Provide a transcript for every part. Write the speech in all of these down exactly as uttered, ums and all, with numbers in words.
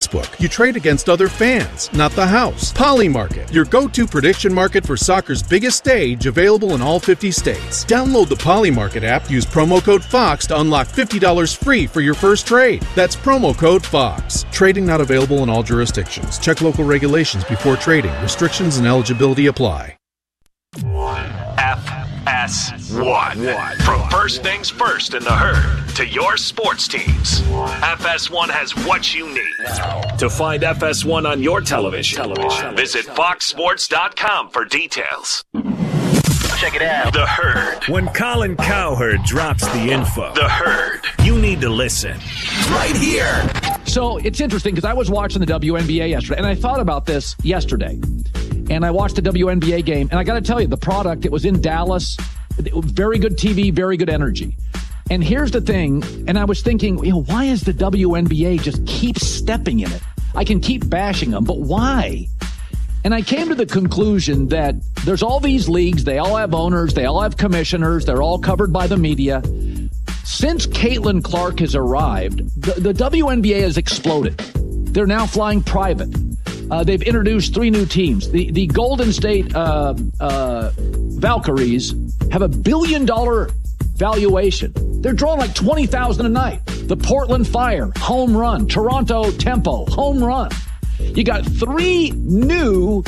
sportsbook. You trade against other fans, not the house. Polymarket, your go-to prediction market for soccer's biggest stage, available in all fifty states. Download the Polymarket app, use promo code FOX to unlock fifty dollars free for your first trade. That's promo code FOX. Trading not available in all jurisdictions. Check local regulations before trading. Restrictions and eligibility apply. F S one. From First Things First in the Herd to your sports teams, F S one has what you need. To find F S one on your television, television. visit fox sports dot com for details. Check it out. The Herd. When Colin Cowherd drops the info, The Herd. You need to listen. Right here. So it's interesting because I was watching the W N B A yesterday, and I thought about this yesterday. And I watched the W N B A game, and I got to tell you, the product, it was in Dallas. It was very good T V, very good energy. And here's the thing, and I was thinking, you know, why is the W N B A just keep stepping in it? I can keep bashing them, but why? And I came to the conclusion that there's all these leagues, they all have owners, they all have commissioners, they're all covered by the media. Since Caitlin Clark has arrived, the, the W N B A has exploded. They're now flying private. Uh, they've introduced three new teams. The the Golden State uh, uh, Valkyries have a billion dollar valuation. They're drawing like twenty thousand a night. The Portland Fire, home run. Toronto Tempo, home run. You got three new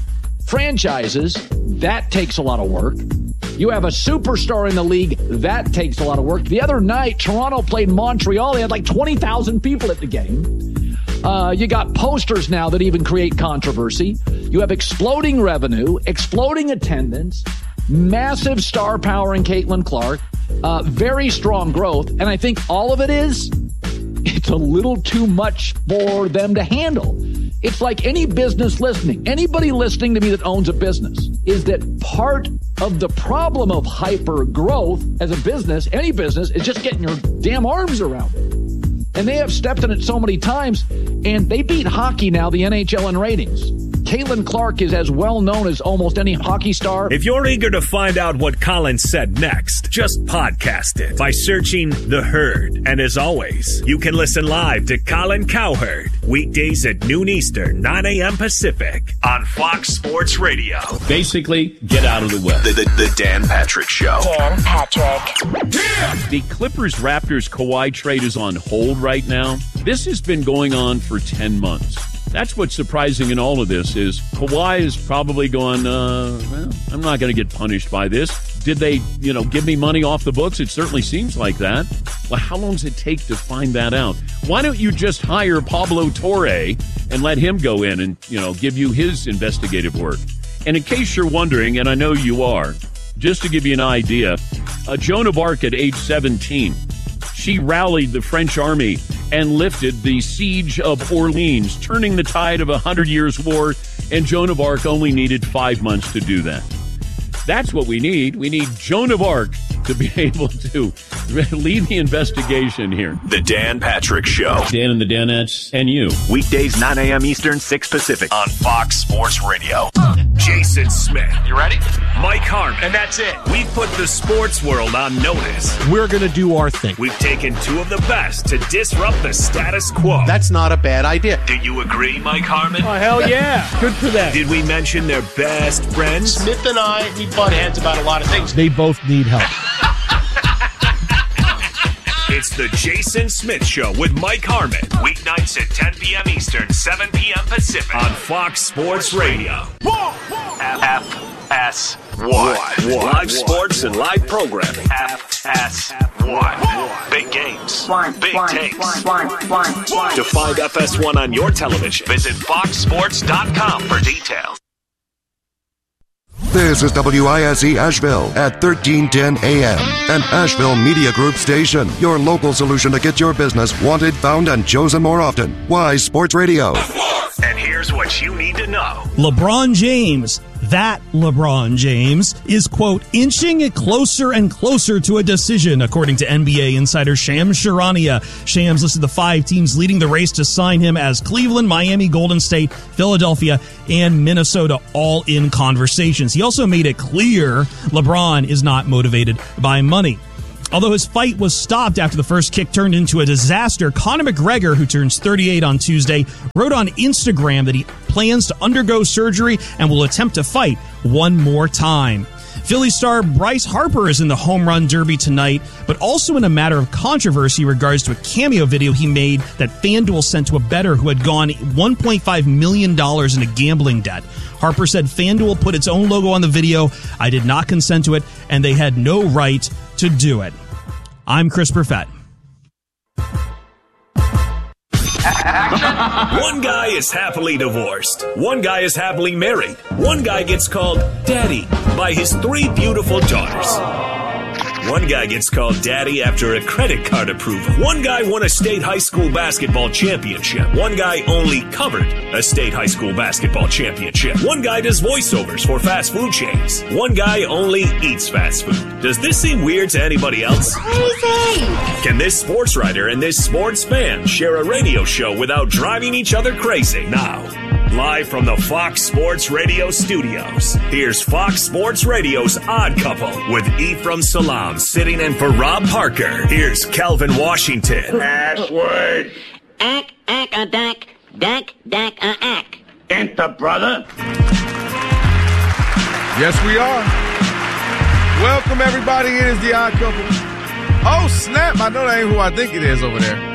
franchises. That takes a lot of work. You have a superstar in the league. That takes a lot of work. The other night, Toronto played Montreal. They had like twenty thousand people at the game. Uh, you got posters now that even create controversy. You have exploding revenue, exploding attendance, massive star power in Caitlin Clark, uh, very strong growth. And I think all of it is, it's a little too much for them to handle. It's like any business listening, anybody listening to me that owns a business, is that part of the problem of hyper growth as a business, any business, is just getting your damn arms around it. And they have stepped in it so many times, and they beat hockey now, the N H L in ratings. Caitlin Clark is as well known as almost any hockey star. If you're eager to find out what Colin said next, just podcast it by searching The Herd. And as always, you can listen live to Colin Cowherd weekdays at noon Eastern, nine a.m. Pacific on Fox Sports Radio. Basically, get out of the way. The, the, the Dan Patrick Show. Dan Patrick. Yeah! The Clippers-Raptors Kawhi trade is on hold right now. This has been going on for ten months. That's what's surprising in all of this is Kawhi is probably going, uh, well, I'm not going to get punished by this. Did they, you know, give me money off the books? It certainly seems like that. Well, how long does it take to find that out? Why don't you just hire Pablo Torre and let him go in and, you know, give you his investigative work? And in case you're wondering, and I know you are, just to give you an idea, uh, Joan of Arc at age seventeen, she rallied the French army and lifted the siege of Orleans, turning the tide of a Hundred Years' War, and Joan of Arc only needed five months to do that. That's what we need. We need Joan of Arc to be able to lead the investigation here. The Dan Patrick Show. Dan and the Danettes and you. Weekdays, nine a.m. Eastern, six Pacific on Fox Sports Radio. Jason Smith. You ready? Mike Harmon. And that's it. We've put the sports world on notice. We're going to do our thing. We've taken two of the best to disrupt the status quo. That's not a bad idea. Do you agree, Mike Harmon? Oh, hell yeah. Good for them. Did we mention their best friends? Smith and I, we butt heads about a lot of things. They both need help. It's the Jason Smith Show with Mike Harmon. Weeknights at ten p.m. Eastern, seven p.m. Pacific on Fox Sports Radio. F S one. Live sports and live programming. F S one. Big games. Big takes. To find F S one on your television, visit fox sports dot com for details. This is W I S E Asheville at thirteen ten A M, an Asheville Media Group station. Your local solution to get your business wanted, found, and chosen more often. Wise Sports Radio. And here's what you need to know. LeBron James, that LeBron James, is, quote, inching it closer and closer to a decision, according to N B A insider Shams Charania. Shams listed the five teams leading the race to sign him as Cleveland, Miami, Golden State, Philadelphia, and Minnesota, all in conversations. He also made it clear LeBron is not motivated by money. Although his fight was stopped after the first kick turned into a disaster, Conor McGregor, who turns thirty-eight on Tuesday, wrote on Instagram that he plans to undergo surgery and will attempt to fight one more time. Philly star Bryce Harper is in the Home Run Derby tonight, but also in a matter of controversy in regards to a cameo video he made that FanDuel sent to a bettor who had gone one point five million dollars in a gambling debt. Harper said FanDuel put its own logo on the video. I did not consent to it, and they had no right to do it. I'm Chris Perfett. One guy is happily divorced. One guy is happily married. One guy gets called daddy by his three beautiful daughters. One guy gets called daddy after a credit card approval. One guy won a state high school basketball championship. One guy only covered a state high school basketball championship. One guy does voiceovers for fast food chains. One guy only eats fast food. Does this seem weird to anybody else? Crazy! Can this sports writer and this sports fan share a radio show without driving each other crazy? Now, live from the Fox Sports Radio studios, here's Fox Sports Radio's Odd Couple with Ephraim Salaam sitting in for Rob Parker. Here's Calvin Washington. Password. Ack, ack, a dack, dack, dack, a ack. Enter, brother. Yes, we are. Welcome, everybody. It is the Odd Couple. Oh, snap. I know that ain't who I think it is over there.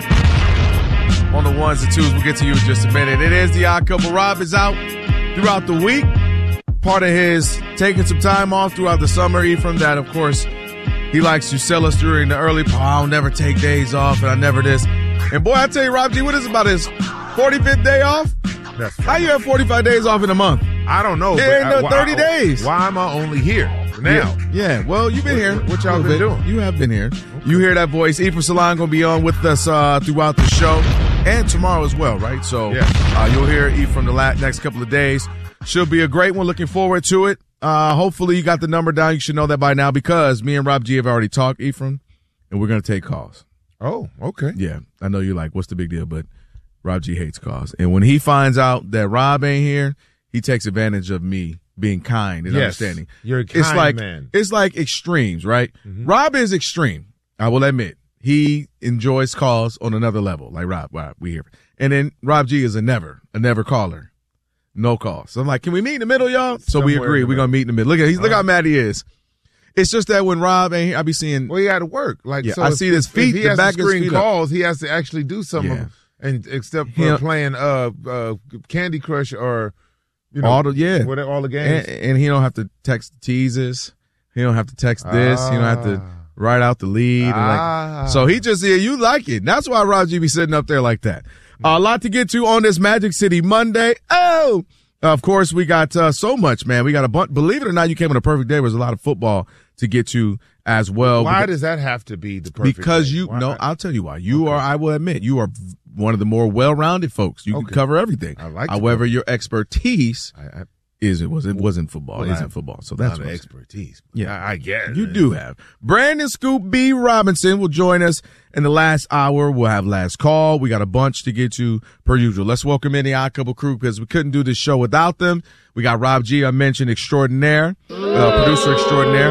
On the ones and twos, we'll get to you in just a minute. It is the Odd Couple. Rob is out throughout the week. Part of his taking some time off throughout the summer. Ephraim, that, of course, he likes to sell us during the early, oh, I'll never take days off, and I never this. And boy, I tell you, Rob G, what is it about his forty-fifth day off? That's How you have forty-five days off in a month? I don't know. It ain't but, no uh, thirty why, days. Why am I only here now? Yeah, yeah. Well, you've been here. What y'all been doing? You have been here. You hear that voice. Ephraim Salaam going to be on with us uh, throughout the show and tomorrow as well, right? So yeah. uh, you'll hear Ephraim the la- next couple of days. Should be a great one. Looking forward to it. Uh, hopefully you got the number down. You should know that by now because me and Rob G have already talked, Ephraim, and we're going to take calls. Oh, okay. Yeah, I know you're like, what's the big deal? But Rob G hates calls. And when he finds out that Rob ain't here, he takes advantage of me being kind and yes, understanding. You're a kind it's like, man. It's like extremes, right? Mm-hmm. Rob is extreme. I will admit. He enjoys calls on another level. Like Rob, Rob, we here. And then Rob G is a never, a never caller. No calls. So I'm like, can we meet in the middle, y'all? So Somewhere we agree. We're going to meet in the middle. Look at he's, look how mad he is. It's just that when Rob ain't here, I be seeing. Well, he had to work. Like, yeah, so I if, see his feet. If he the has back to of his screen feet up. calls, he has to actually do some Yeah. of them. And except for He- playing uh, uh, Candy Crush or you know all the yeah, what, all the games. and, and he don't have to text teases. He don't have to text this. Ah. He don't have to write out the lead. and Ah. like, so he just yeah, you like it. That's why Rob G be sitting up there like that. Uh, a lot to get to on this Magic City Monday. Oh, of course we got uh, so much, man. We got a bunch. Believe it or not, you came on a perfect day. There was a lot of football to get to as well. Why because, does that have to be the perfect because day? you Why? no, I'll tell you why. You are. I will admit you are one of the more well-rounded folks. You Okay. can cover everything. I like to However, cover. your expertise I, I, is it was it wasn't football. Well, Isn't I- football. So that's not what an I'm expertise. Yeah. I, I guess you do have. Brandon Scoop B. Robinson will join us in the last hour. We'll have last call. We got a bunch to get to per usual. Let's welcome in the Odd Couple crew because we couldn't do this show without them. We got Rob G. I mentioned extraordinaire, uh, producer extraordinaire.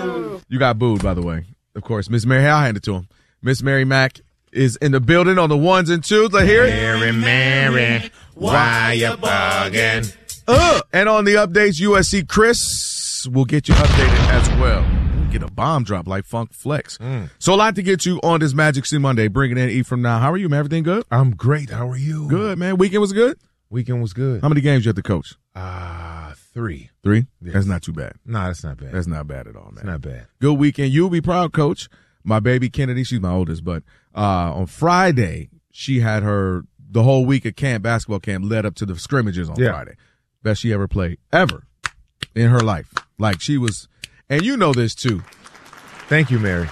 You got booed, by the way. Of course, Miss Mary. I'll hand it to him. Miss Mary Mack is in the building on the ones and twos. Let's hear it. Mary, Mary, why you bugging? Uh, and on the updates, U S C Chris will get you updated as well. Get a bomb drop like Funk Flex. Mm. So a lot to get to on this Magic City Monday. Bringing in Ephraim now. How are you, man? Everything good? I'm great. How are you? Good, man. Weekend was good? Weekend was good. How many games you had to coach? Ah, uh, three. Three? Yes. That's not too bad. No, that's not bad. That's not bad at all, man. It's not bad. Good weekend. You'll be proud, coach. My baby Kennedy, she's my oldest, but uh, on Friday, she had her, the whole week of camp, basketball camp, led up to the scrimmages on Yeah. Friday. Best she ever played, ever, in her life. Like, she was, and you know this, too. Thank you, Mary.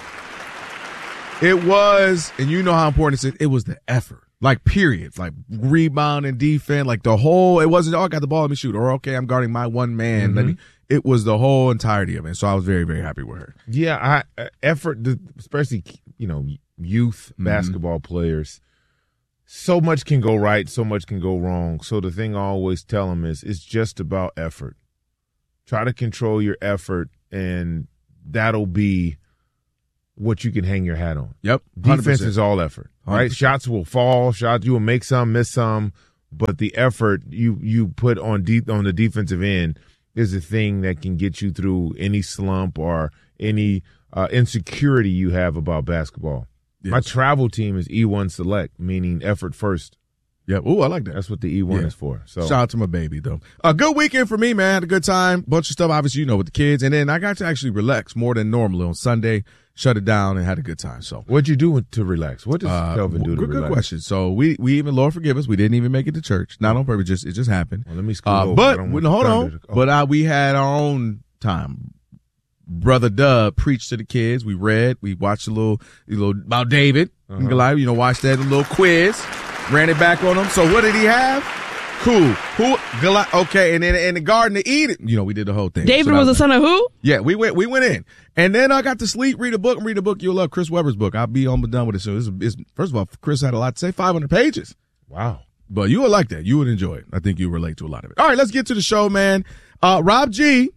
It was, and you know how important it is, it was the effort. Like, period. Like, rebound and defense, like the whole, it wasn't, oh, I got the ball, let me shoot. Or, okay, I'm guarding my one man. Mm-hmm. Let me, it was the whole entirety of it. So I was very, very happy with her. Yeah, I uh, effort, especially, you know, youth Mm-hmm. basketball players. So much can go right, so much can go wrong. So the thing I always tell them is it's just about effort. Try to control your effort, and that'll be what you can hang your hat on. Yep. Defense is all effort, right? one hundred percent. Shots will fall, shots you will make some, miss some, but the effort you you put on deep on the defensive end is the thing that can get you through any slump or any uh, insecurity you have about basketball. Yes. My travel team is E one Select, meaning effort first. Yep. Ooh, I like that. That's what the E one yeah. is for. So shout out to my baby, though. A good weekend for me, man. Had a good time. Bunch of stuff, obviously, you know, with the kids. And then I got to actually relax more than normally on Sunday. Shut it down and had a good time. So what'd you do to relax? What does uh, Kelvin do to good, relax? Good question. So we, we even, Lord forgive us, we didn't even make it to church. Not on purpose. Just, it just happened. Well, let me scoot uh, over. But, hold on. To, oh. But uh, we had our own time. Brother Dub preached to the kids. We read. We watched a little, a little about David uh-huh. and Goliath. You know, watched that little quiz. Ran it back on them. So what did he have? Cool. Who? Goliath. Okay. And then in the Garden of Eden, you know, we did the whole thing. David so was was the son of who? Yeah, we went. We went in, and then I got to sleep, read a book, and read a book you'll love. Chris Webber's book. I'll be almost done with it soon. It's, it's, first of all, Chris had a lot to say. five hundred pages. Wow. But you would like that. You would enjoy it. I think you relate to a lot of it. All right, let's get to the show, man. Uh, Rob G.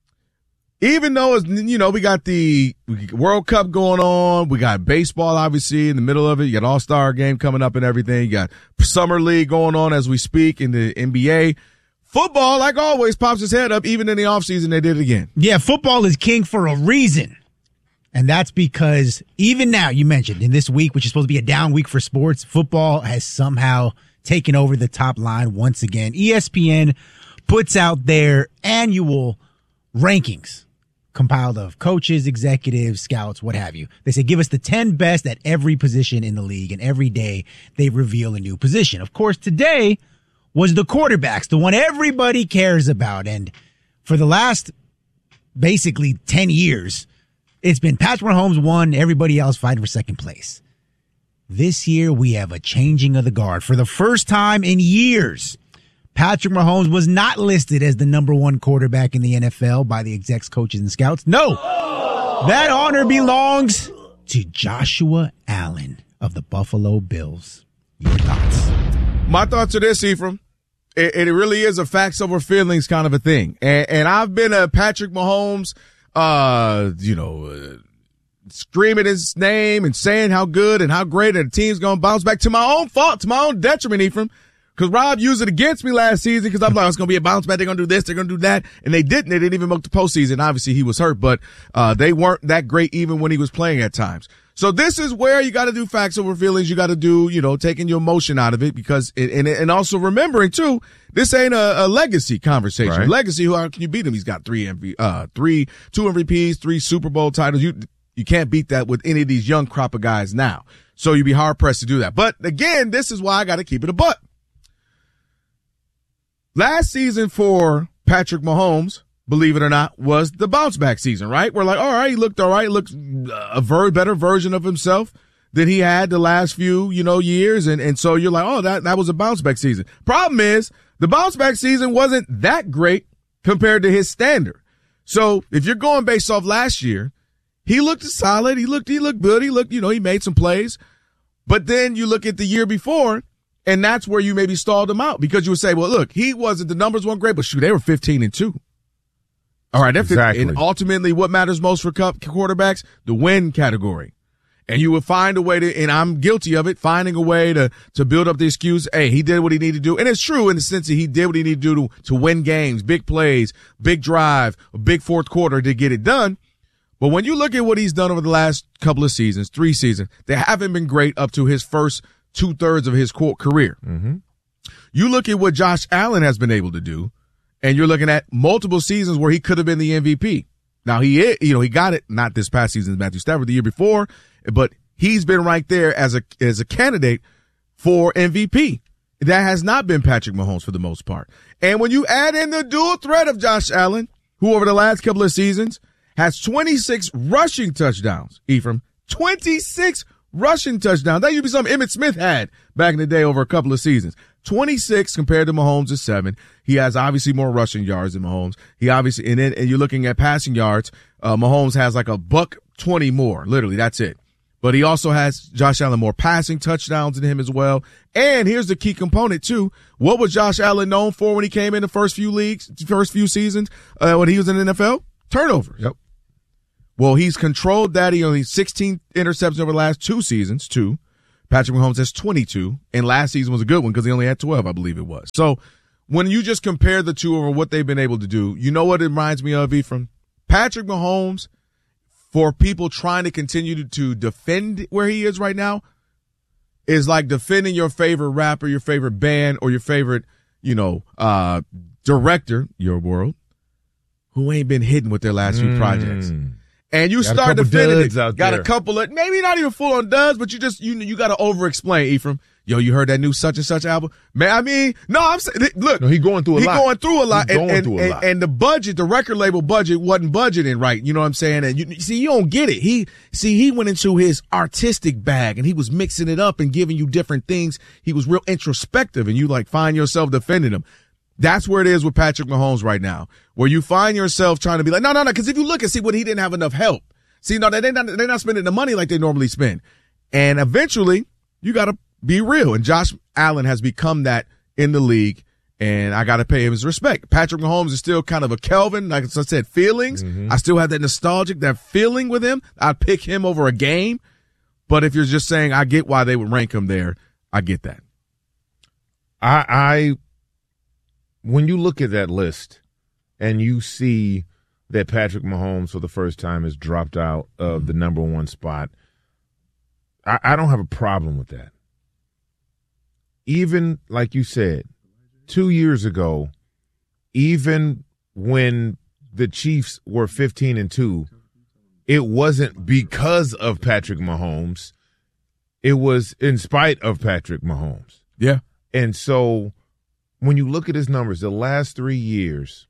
Even though it's, you know, we got the World Cup going on, we got baseball obviously in the middle of it. You got All-Star game coming up and everything. You got Summer League going on as we speak in the N B A. Football, like always, pops his head up. Even in the offseason, they did it again. Yeah, football is king for a reason. And that's because even now, you mentioned, in this week, which is supposed to be a down week for sports, football has somehow taken over the top line once again. E S P N puts out their annual rankings compiled of coaches, executives, scouts, what have you. They say, give us the ten best at every position in the league, and every day they reveal a new position. Of course, today was the quarterbacks, the one everybody cares about. And for the last basically ten years, it's been Patrick Mahomes one, everybody else fighting for second place. This year, we have a changing of the guard. For the first time in years, Patrick Mahomes was not listed as the number one quarterback in the N F L by the execs, coaches, and scouts. No, that honor belongs to Joshua Allen of the Buffalo Bills. Your thoughts? My thoughts are this, Ephraim. It, it really is a facts over feelings kind of a thing. And, and I've been a Patrick Mahomes, uh, you know, uh, screaming his name and saying how good and how great and the team's going to bounce back to my own fault, to my own detriment, Ephraim. Because Rob used it against me last season because I'm like, it's going to be a bounce back. They're going to do this. They're going to do that. And they didn't. They didn't even make the postseason. Obviously, he was hurt, but uh they weren't that great even when he was playing at times. So this is where you got to do facts over feelings. You got to do, you know, taking your emotion out of it because, it, and and also remembering, too, this ain't a, a legacy conversation. Right. Legacy, who how can you beat him? He's got three, M V, uh, three, two M V Ps, three Super Bowl titles. You you can't beat that with any of these young crop of guys now. So you'd be hard-pressed to do that. But, again, this is why I got to keep it a buck. Last season for Patrick Mahomes, believe it or not, was the bounce back season, right? We're like, all right, he looked all right. He looked a very better version of himself than he had the last few, you know, years. And, and so you're like, oh, that, that was a bounce back season. Problem is the bounce back season wasn't that great compared to his standard. So if you're going based off last year, he looked solid. He looked, he looked good. He looked, you know, he made some plays, but then you look at the year before, and that's where you maybe stalled him out because you would say, well, look, he wasn't, the numbers weren't great, but shoot, they were fifteen and two. All right. Exactly. And ultimately what matters most for quarterbacks, the win category. And you would find a way to, and I'm guilty of it, finding a way to, to build up the excuse. Hey, he did what he needed to do. And it's true in the sense that he did what he needed to do to, to win games, big plays, big drive, a big fourth quarter to get it done. But when you look at what he's done over the last couple of seasons, three seasons, they haven't been great up to his first two thirds of his career. Mm-hmm. You look at what Josh Allen has been able to do, and you're looking at multiple seasons where he could have been the M V P. Now he is, you know, he got it, not this past season, Matthew Stafford the year before, but he's been right there as a, as a candidate for M V P. That has not been Patrick Mahomes for the most part. And when you add in the dual threat of Josh Allen, who over the last couple of seasons has twenty-six rushing touchdowns, Ephraim, twenty-six rushing touchdowns. That used to be something Emmitt Smith had back in the day over a couple of seasons. twenty-six compared to Mahomes is seven. He has obviously more rushing yards than Mahomes. He obviously, and then, and you're looking at passing yards, uh, Mahomes has like a buck twenty more. Literally, that's it. But he also has Josh Allen more passing touchdowns than him as well. And here's the key component too. What was Josh Allen known for when he came in the first few leagues, first few seasons, uh, when he was in the N F L? Turnovers. Yep. Well, he's controlled that. He only sixteen interceptions over the last two seasons, two. Patrick Mahomes has twenty-two, and last season was a good one because he only had twelve, I believe it was. So when you just compare the two over what they've been able to do, you know what it reminds me of, Ephraim? Patrick Mahomes, for people trying to continue to, to defend where he is right now, is like defending your favorite rapper, your favorite band, or your favorite, you know, uh, director, your world, who ain't been hitting with their last few mm. projects. And you got start defending it. Got there. a couple of, maybe not even full on duds, but you just, you you got to over explain, Ephraim. Yo, you heard that new such and such album? Man, I mean, no, I'm saying, look. No, he going through a he lot. He going through a lot. He's and, going and, through a and, lot. And the budget, the record label budget wasn't budgeting right. You know what I'm saying? And you see, you don't get it. He, see, he went into his artistic bag and he was mixing it up and giving you different things. He was real introspective and you like find yourself defending him. That's where it is with Patrick Mahomes right now, where you find yourself trying to be like, no, no, no, because if you look and see what he didn't have enough help. See, no, they're not, they're not spending the money like they normally spend. And eventually, you got to be real. And Josh Allen has become that in the league, and I got to pay him his respect. Patrick Mahomes is still kind of a Kelvin, like I said, feelings. Mm-hmm. I still have that nostalgic, that feeling with him. I'd pick him over a game. But if you're just saying, I get why they would rank him there, I get that. I, I when you look at that list and you see that Patrick Mahomes for the first time has dropped out of the number one spot, I, I don't have a problem with that. Even, like you said, two years ago, even when the Chiefs were fifteen and two, it wasn't because of Patrick Mahomes. It was in spite of Patrick Mahomes. Yeah. And so when you look at his numbers, the last three years,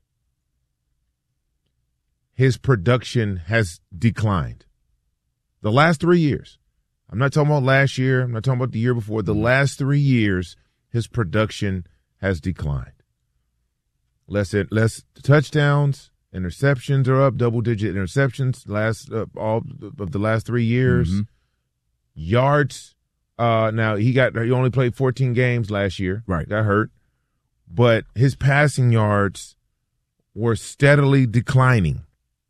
his production has declined. The last three years. I'm not talking about last year. I'm not talking about the year before. The last three years, his production has declined. Less less touchdowns, interceptions are up, double-digit interceptions last uh, all of the last three years. Mm-hmm. Yards. Uh, now he got he only played fourteen games last year. Right, got hurt, but his passing yards were steadily declining.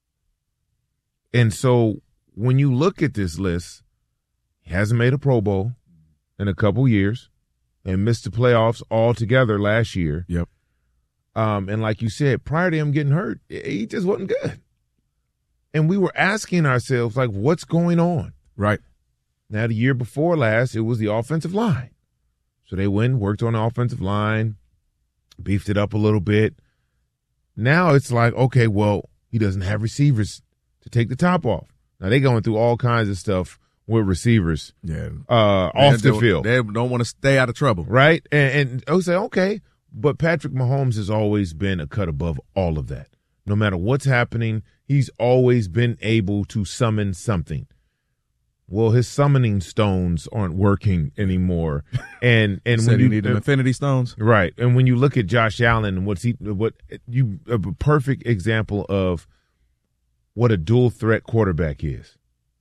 And so when you look at this list, he hasn't made a Pro Bowl in a couple years and missed the playoffs altogether last year. Yep. Um, and like you said, prior to him getting hurt, he just wasn't good. And we were asking ourselves, like, what's going on? Right. Now, the year before last, it was the offensive line. So they went and worked on the offensive line, beefed it up a little bit. Now it's like, okay, well, he doesn't have receivers to take the top off. Now they're going through all kinds of stuff with receivers, yeah, uh, off the field. They don't want to stay out of trouble, right? And, and I would say, okay, but Patrick Mahomes has always been a cut above all of that. No matter what's happening, he's always been able to summon something. Well, his summoning stones aren't working anymore, and and you when you need them Infinity Stones, right? And when you look at Josh Allen and what's he, what you a perfect example of what a dual threat quarterback is.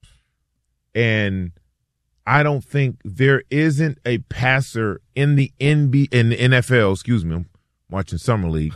And I don't think there isn't a passer in the N B A, in the N F L, excuse me, I'm watching Summer League,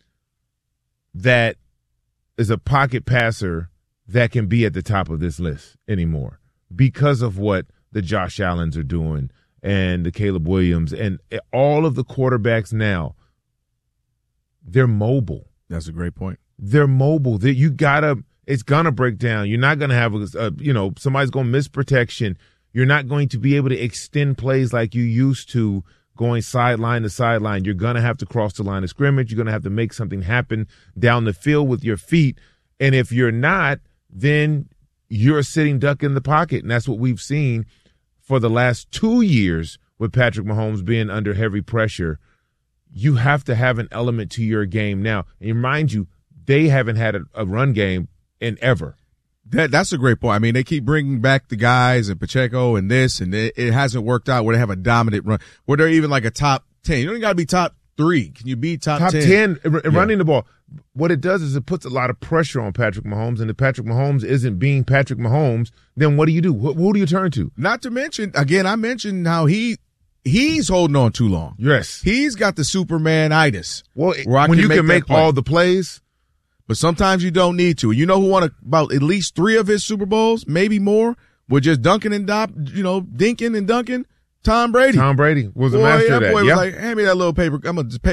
that is a pocket passer that can be at the top of this list anymore because of what the Josh Allens are doing and the Caleb Williams and all of the quarterbacks now. They're mobile. That's a great point. They're mobile. That you gotta. It's gonna break down. You're not gonna have a, a you know, somebody's gonna miss protection. You're not going to be able to extend plays like you used to, going sideline to sideline. You're gonna have to cross the line of scrimmage. You're gonna have to make something happen down the field with your feet. And if you're not, then you're a sitting duck in the pocket. And that's what we've seen for the last two years with Patrick Mahomes being under heavy pressure. You have to have an element to your game now. And mind you, they haven't had a, a run game in ever. That that's a great point. I mean, they keep bringing back the guys and Pacheco and this, and it, it hasn't worked out where they have a dominant run, where they're even like a top ten. You don't got to be top three. Can you be top, top ten? ten yeah. running the ball. What it does is it puts a lot of pressure on Patrick Mahomes, and if Patrick Mahomes isn't being Patrick Mahomes, then what do you do? Who, who do you turn to? Not to mention, again, I mentioned how he he's holding on too long. Yes. He's got the Superman-itis. Well, when can you make can make all the plays, but sometimes you don't need to. You know who won a, about at least three of his Super Bowls, maybe more, with just dunking and dop, you know, dinking and dunking? Tom Brady. Tom Brady was a boy, master that of that. boy Yeah. was like, hand me that little paper. I'm going to just pay